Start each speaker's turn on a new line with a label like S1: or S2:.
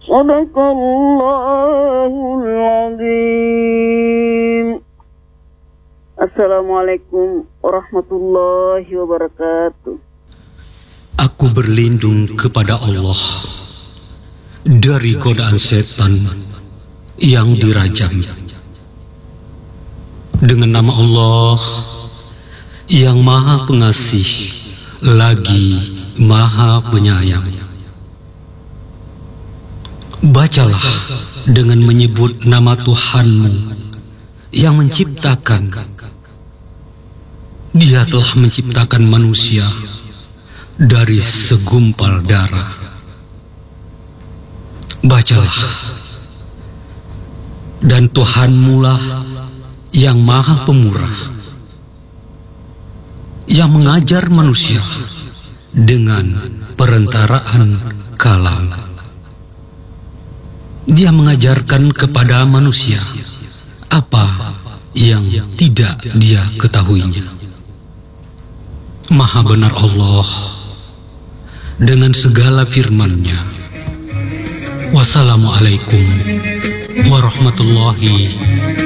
S1: Sadaqallahul Azim. Assalamualaikum warahmatullahi wabarakatuh.
S2: Aku berlindung kepada Allah dari godaan setan yang dirajam. Dengan nama Allah yang Maha Pengasih lagi Maha Penyayang. Bacalah dengan menyebut nama Tuhanmu yang menciptakan. Dia telah menciptakan manusia dari segumpal darah. Bacalah. Dan Tuhanmu lah yang Maha Pemurah, yang mengajar manusia dengan perentaraan kalam. Dia mengajarkan kepada manusia apa yang tidak dia ketahuinya. Maha benar Allah dengan segala firman-Nya. Wassalamualaikum warahmatullahi